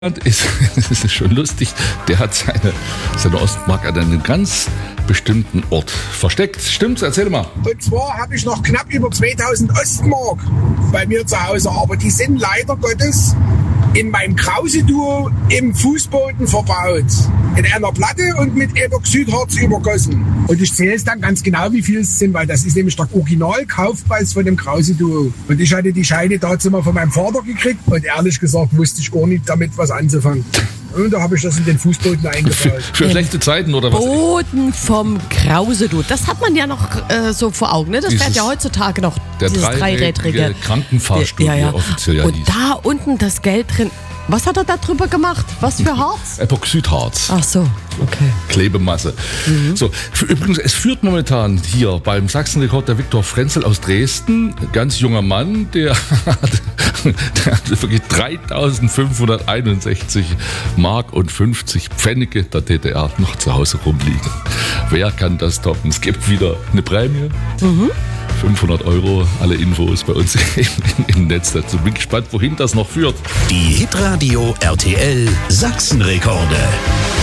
Ist, das ist schon lustig, der hat seine Ostmark an einem ganz bestimmten Ort versteckt. Stimmt's? Erzähl mal. Und zwar habe ich noch knapp über 2000 Ostmark bei mir zu Hause, aber die sind leider Gottes in meinem Krause-Duo im Fußboden verbaut. In einer Platte und mit Epoxidharz übergossen. Und ich zähle es dann ganz genau, wie viel es sind, weil das ist nämlich der Original-Kaufpreis von dem Krause-Duo. Und ich hatte die Scheine dazu mal von meinem Vater gekriegt und ehrlich gesagt wusste ich gar nicht damit was anzufangen. Und da habe ich das in den Fußboden eingebaut. Für schlechte Zeiten oder was? Boden vom Krause-Duo. Das hat man ja noch so vor Augen. Ne? Das fährt ja heutzutage noch, dieses dreirädrige Krankenfahrstuhl, offiziell ja und hieß. da unten das Geld drin. Was hat er da drüber gemacht? Was für Harz? Epoxidharz. Ach so, okay. Klebemasse. So, übrigens, es führt momentan hier beim Sachsenrekord der Viktor Frenzel aus Dresden. Ein ganz junger Mann, der hat wirklich 3.561 Mark und 50 Pfennige der DDR noch zu Hause rumliegen. Wer kann das toppen? Es gibt wieder eine Prämie. 500 €, alle Infos bei uns im Netz dazu. Bin gespannt, wohin das noch führt. Die Hitradio RTL Sachsenrekorde.